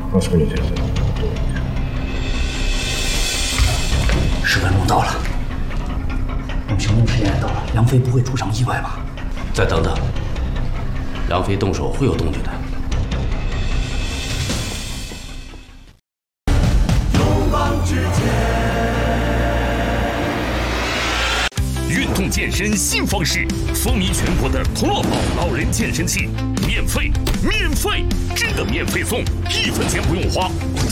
10分钟到了，等行动时间也到了，梁飞不会出什么意外吧？ 再等等，梁飞动手会有动静的。 勇往直前。 运动健身新方式，风靡全国的童乐宝老人健身器，免费，真的免费送，1分钱不用花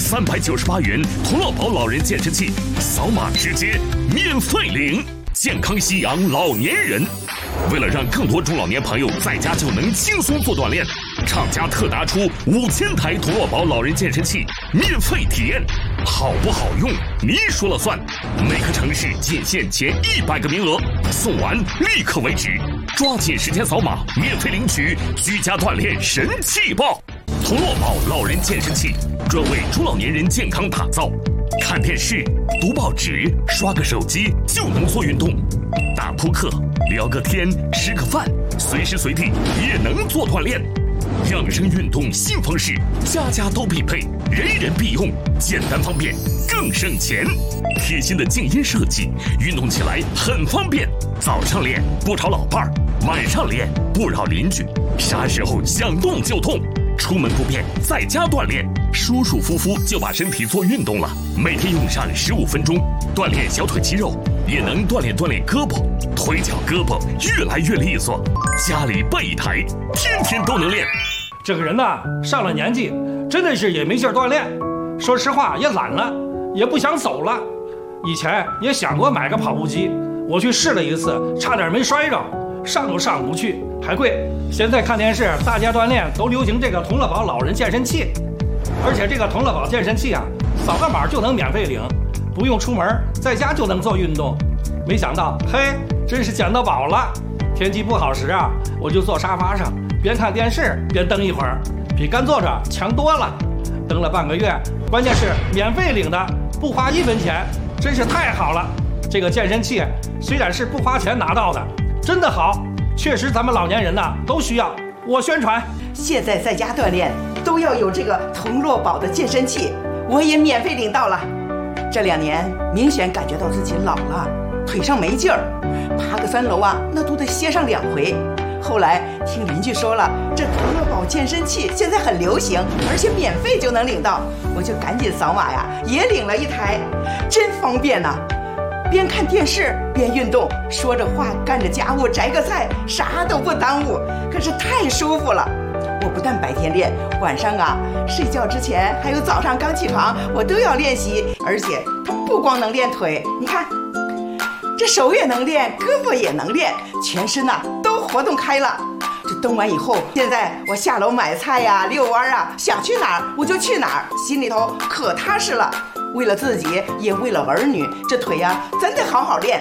，398元童乐宝老人健身器，扫码直接免费领，健康夕阳老年人。为了让更多中老年朋友在家就能轻松做锻炼，厂家特拿出5000台童乐宝老人健身器免费体验，好不好用你说了算。每个城市仅限前100个名额，送完立刻为止，抓紧时间扫码免费领取居家锻炼神器报。童乐宝老人健身器专为中老年人健康打造，看电视、读报纸、刷个手机就能做运动，打扑克、聊个天、吃个饭，随时随地也能做锻炼。养生运动新方式，家家都必备，人人必用，简单方便，更省钱。贴心的静音设计，运动起来很方便。早上练不吵老伴儿，晚上练不扰邻居，啥时候想动就动。出门不便，在家锻炼，舒舒服服就把身体做运动了。每天用上15分钟，锻炼小腿肌肉，也能锻炼胳膊，腿脚胳膊越来越利索。家里备一台，天天都能练。 这个人呐，上了年纪，真的是也没劲儿锻炼。说实话，也懒了，也不想走了。以前也想过买个跑步机，我去试了一次，差点没摔着，上都上不去，还贵。现在看电视，大家锻炼都流行这个童乐宝老人健身器，而且这个童乐宝健身器啊，扫个码就能免费领，不用出门，在家就能做运动。没想到，嘿，真是捡到宝了！天气不好时啊，我就坐沙发上，边看电视边蹬一会儿，比干坐着强多了。蹬了半个月，关键是免费领的，不花1分钱，真是太好了！这个健身器虽然是不花钱拿到的，真的好。确实，咱们老年人呐都需要。我宣传， 现在在家锻炼都要有这个童乐宝的健身器，我也免费领到了。这2年明显感觉到自己老了，腿上没劲儿，爬个3楼啊，那都得歇上2回。后来听邻居说了，这童乐宝健身器现在很流行，而且免费就能领到，我就赶紧扫码呀，也领了1台，真方便呐！边看电视边运动，说着话干着家务，摘个菜，啥都不耽误，可是太舒服了。我不但白天练，晚上啊睡觉之前还有早上刚起床，我都要练习。而且它不光能练腿，你看这手也能练，胳膊也能练，全身啊都活动开了。这蹬完以后，现在我下楼买菜呀、遛弯啊，想去哪儿我就去哪儿，心里头可踏实了。为了自己，也为了儿女，这腿呀，咱得好好练。